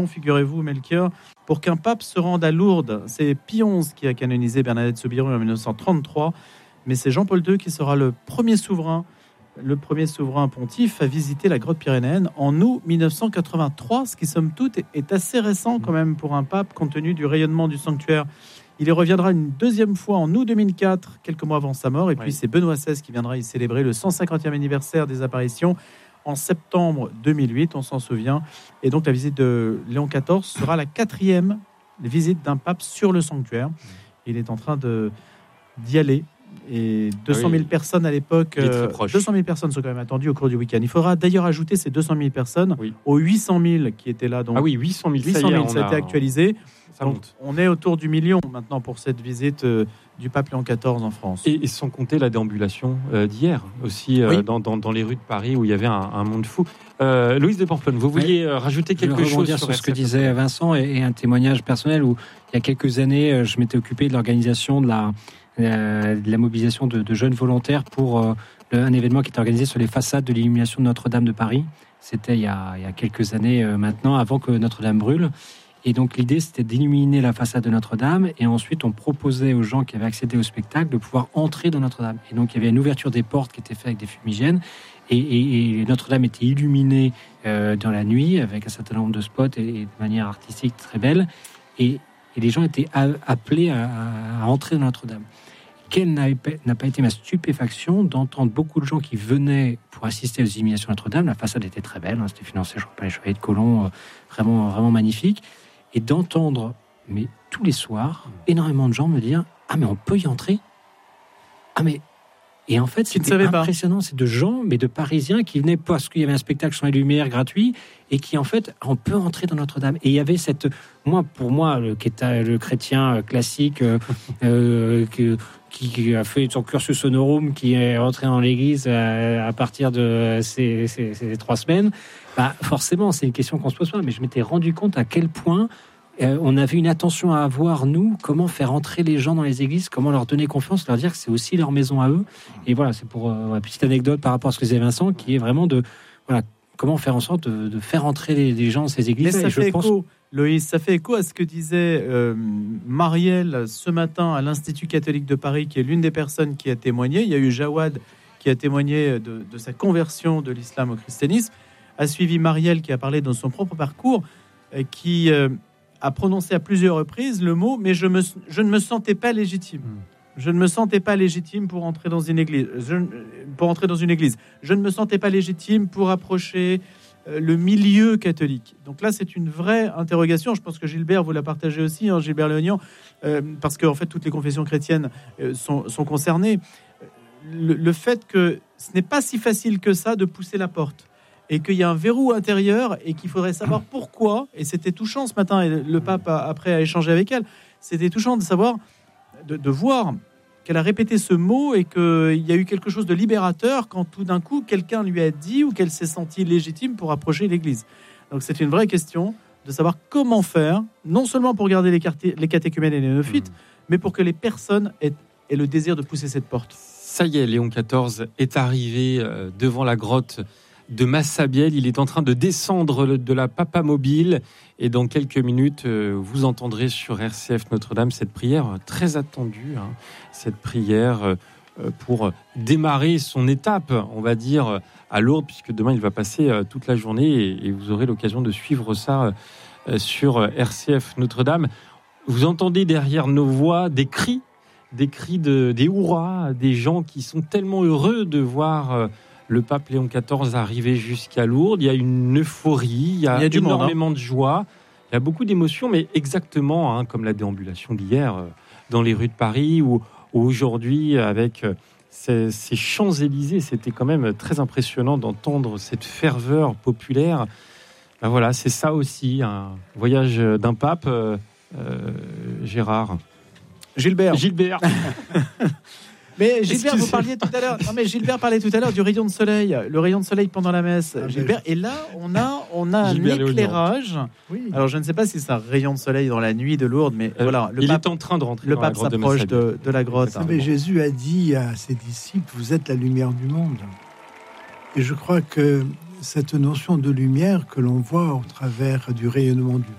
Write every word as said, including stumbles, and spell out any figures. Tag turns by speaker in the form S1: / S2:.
S1: figurez-vous, Melchior, pour qu'un pape se rende à Lourdes. C'est Pie onze qui a canonisé Bernadette Soubirous en dix-neuf cent trente-trois, mais c'est Jean-Paul deux qui sera le premier souverain, le premier souverain pontife à visiter la grotte pyrénéenne en août dix-neuf cent quatre-vingt-trois, ce qui, somme toute, est assez récent quand même pour un pape, compte tenu du rayonnement du sanctuaire. Il y reviendra une deuxième fois en août deux mille quatre, quelques mois avant sa mort, et puis oui. c'est Benoît seize qui viendra y célébrer le cent cinquantième anniversaire des apparitions en septembre deux mille huit, on s'en souvient. Et donc la visite de Léon quatorze sera la quatrième visite d'un pape sur le sanctuaire. Il est en train de, d'y aller. Et deux cent mille oui. personnes à l'époque, euh, deux cent mille personnes sont quand même attendues au cours du week-end. Il faudra d'ailleurs ajouter ces deux cent mille personnes oui. aux huit cent mille qui étaient là. Donc
S2: ah oui, huit cent mille,
S1: huit cent mille, ça, ça a été actualisé.
S2: Ça
S1: donc, on est autour du million maintenant pour cette visite euh, du pape Léon quatorze en France.
S2: Et, et sans compter la déambulation euh, d'hier aussi euh, oui. dans, dans, dans les rues de Paris où il y avait un, un monde fou. Euh, Louise de Pamplonne, vous vouliez oui. rajouter quelque chose sur,
S3: sur ce que disait Vincent et, et un témoignage personnel où il y a quelques années, je m'étais occupé de l'organisation de la de la mobilisation de, de jeunes volontaires pour euh, un événement qui était organisé sur les façades de l'illumination de Notre-Dame de Paris. C'était il y a, il y a quelques années euh, maintenant, avant que Notre-Dame brûle. Et donc l'idée, c'était d'illuminer la façade de Notre-Dame, et ensuite on proposait aux gens qui avaient accédé au spectacle de pouvoir entrer dans Notre-Dame. Et donc il y avait une ouverture des portes qui était faite avec des fumigènes, et, et, et Notre-Dame était illuminée euh, dans la nuit avec un certain nombre de spots et, et de manière artistique très belle. Et Et les gens étaient appelés à, à entrer dans Notre-Dame. Quelle n'a pas été ma stupéfaction d'entendre beaucoup de gens qui venaient pour assister aux illuminations de Notre-Dame. La façade était très belle, hein, c'était financé, je crois, par les Chevaliers de Colomb, euh, vraiment, vraiment magnifique. Et d'entendre, mais tous les soirs, énormément de gens me dire « Ah, mais on peut y entrer ?» Ah, mais... Et en fait, c'était impressionnant. C'est de gens, mais de Parisiens qui venaient parce qu'il y avait un spectacle sans les lumières gratuit et qui, en fait, on peut entrer dans Notre-Dame. Et il y avait cette... Moi, pour moi, le, le chrétien classique euh, euh, qui, qui a fait son cursus honorum, qui est rentré dans l'église à, à partir de ces, ces, ces trois semaines, bah, forcément, c'est une question qu'on se pose pas. Mais je m'étais rendu compte à quel point... Euh, on avait une attention à avoir, nous, comment faire entrer les gens dans les églises, comment leur donner confiance, leur dire que c'est aussi leur maison à eux. Et voilà, c'est pour euh, une petite anecdote par rapport à ce que disait Vincent, qui est vraiment de voilà, comment faire en sorte de, de faire entrer les, les gens dans ces églises.
S1: Mais ça
S3: et
S1: fait
S3: je
S1: écho,
S3: pense...
S1: Loïs, ça fait écho à ce que disait euh, Marielle ce matin à l'Institut catholique de Paris, qui est l'une des personnes qui a témoigné. Il y a eu Jawad qui a témoigné de, de sa conversion de l'islam au christianisme. A suivi Marielle qui a parlé dans son propre parcours, euh, qui... Euh, a prononcé à plusieurs reprises le mot, mais je, me, je ne me sentais pas légitime. Je ne me sentais pas légitime pour entrer dans une église. Je, pour entrer dans une église. Je ne me sentais pas légitime pour approcher euh, le milieu catholique. Donc là, c'est une vraie interrogation. Je pense que Gilbert, vous la partagez aussi, hein, Gilbert Léognan, euh, parce qu'en fait, toutes les confessions chrétiennes euh, sont, sont concernées. Le, le fait que ce n'est pas si facile que ça de pousser la porte, et qu'il y a un verrou intérieur et qu'il faudrait savoir pourquoi. Et c'était touchant ce matin, et le pape a, après a échangé avec elle. C'était touchant de savoir, de, de voir qu'elle a répété ce mot et qu'il y a eu quelque chose de libérateur quand tout d'un coup quelqu'un lui a dit ou qu'elle s'est sentie légitime pour approcher l'Église. Donc c'est une vraie question de savoir comment faire, non seulement pour garder les, quartiers, les catéchumènes et les néophytes, mmh. mais pour que les personnes aient, aient le désir de pousser cette porte.
S2: Ça y est, Léon quatorze est arrivé devant la grotte de Massabielle. Il est en train de descendre de la Papamobile et dans quelques minutes, vous entendrez sur R C F Notre-Dame cette prière très attendue, hein, cette prière pour démarrer son étape, on va dire, à Lourdes, puisque demain, il va passer toute la journée et vous aurez l'occasion de suivre ça sur R C F Notre-Dame. Vous entendez derrière nos voix des cris, des cris de, des hurrahs, des gens qui sont tellement heureux de voir le pape Léon quatorze arriver jusqu'à Lourdes. Il y a une euphorie, il y a, il y a énormément monde, hein. de joie, il y a beaucoup d'émotions, mais exactement hein, comme la déambulation d'hier euh, dans les rues de Paris ou, ou aujourd'hui avec euh, ces, ces Champs-Élysées. C'était quand même très impressionnant d'entendre cette ferveur populaire. Ben voilà, c'est ça aussi, un voyage d'un pape, euh, euh, Gérard.
S1: Gilbert.
S2: Gilbert.
S1: Mais Gilbert, vous parliez tout à l'heure. Non, mais Gilbert parlait tout à l'heure du rayon de soleil, le rayon de soleil pendant la messe. Ah, Gilbert, je... et là, on a, on a un éclairage. Oui. Alors, je ne sais pas si c'est un rayon de soleil dans la nuit de Lourdes, mais euh, voilà.
S2: Le il pape, est en train de rentrer.
S1: Le pape s'approche de, de, de la grotte.
S4: Mais Jésus a dit à ses disciples: vous êtes la lumière du monde. Et je crois que cette notion de lumière que l'on voit au travers du rayonnement du